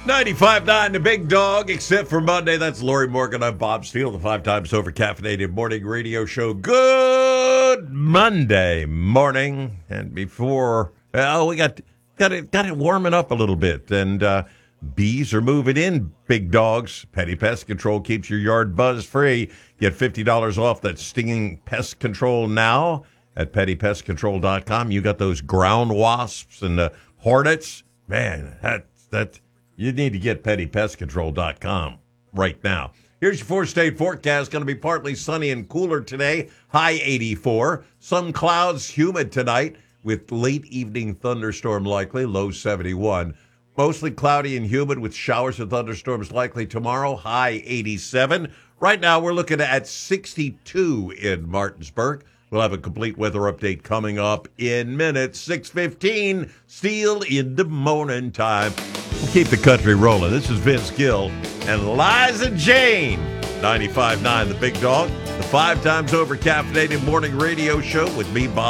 95.9 The Big Dog, except for Monday. That's Lori Morgan. I'm Bob Steele, the 5 times over caffeinated morning radio show. Good Monday morning. And before, we got it warming up a little bit. And bees are moving in, big dogs. Petty Pest Control keeps your yard buzz free. Get $50 off that stinging pest control now at pettypestcontrol.com. You got those ground wasps and hornets. Man, that you need to get pettypestcontrol.com right now. Here's your 4-state forecast. Going to be partly sunny and cooler today. High 84. Some clouds, humid tonight with late evening thunderstorm likely. Low 71. Mostly cloudy and humid with showers and thunderstorms likely tomorrow. High 87. Right now we're looking at 62 in Martinsburg. We'll have a complete weather update coming up in minutes. 6:15, Steele in the morning time. We'll keep the country rolling. This is Vince Gill and Liza Jane. 95.9 The Big Dog, the 5 times over caffeinated morning radio show with me, Bob.